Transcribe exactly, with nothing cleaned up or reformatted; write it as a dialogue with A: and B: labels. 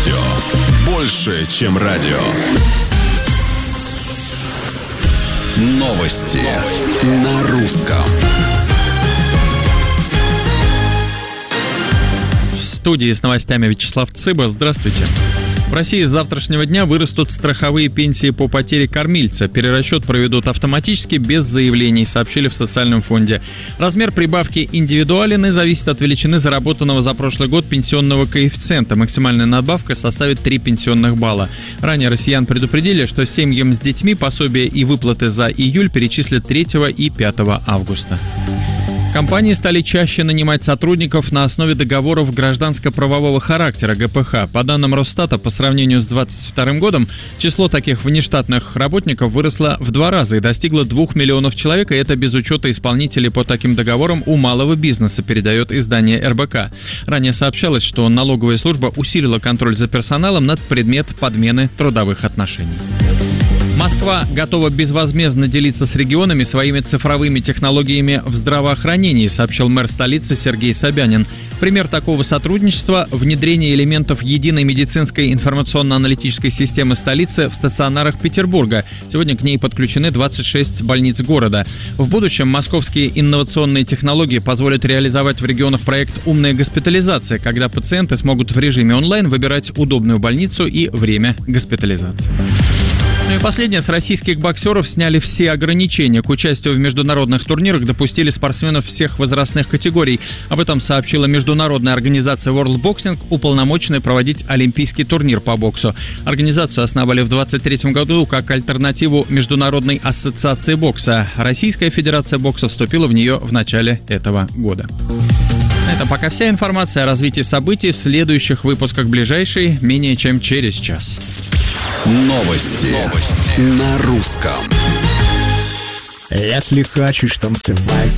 A: Радио. Больше, чем радио. Новости на русском.
B: В студии с новостями Вячеслав Цыба. Здравствуйте. В России с завтрашнего дня вырастут страховые пенсии по потере кормильца. Перерасчет проведут автоматически, без заявлений, сообщили в социальном фонде. Размер прибавки индивидуален и зависит от величины заработанного за прошлый год пенсионного коэффициента. Максимальная надбавка составит три пенсионных балла. Ранее россиян предупредили, что семьям с детьми пособия и выплаты за июль перечислят третьего и пятого августа. Компании стали чаще нанимать сотрудников на основе договоров гражданско-правового характера гэ пэ ха. По данным Росстата, по сравнению с двадцать вторым годом, число таких внештатных работников выросло в два раза и достигло двух миллионов человек, и это без учета исполнителей по таким договорам у малого бизнеса, передает издание эр бэ ка. Ранее сообщалось, что налоговая служба усилила контроль за персоналом над предмет подмены трудовых отношений. Москва готова безвозмездно делиться с регионами своими цифровыми технологиями в здравоохранении, сообщил мэр столицы Сергей Собянин. Пример такого сотрудничества – внедрение элементов единой медицинской информационно-аналитической системы столицы в стационарах Петербурга. Сегодня к ней подключены двадцать шесть больниц города. В будущем московские инновационные технологии позволят реализовать в регионах проект «Умная госпитализация», когда пациенты смогут в режиме онлайн выбирать удобную больницу и время госпитализации. Ну и последнее. С российских боксеров сняли все ограничения. К участию в международных турнирах допустили спортсменов всех возрастных категорий. Об этом сообщила международная организация World Boxing, уполномоченная проводить олимпийский турнир по боксу. Организацию основали в двадцать третьем году как альтернативу Международной ассоциации бокса. Российская федерация бокса вступила в нее в начале этого года. На этом пока вся информация о развитии событий в следующих выпусках ближайшей менее чем через час.
A: Новости. Новости на русском.
C: Если хочешь танцевать,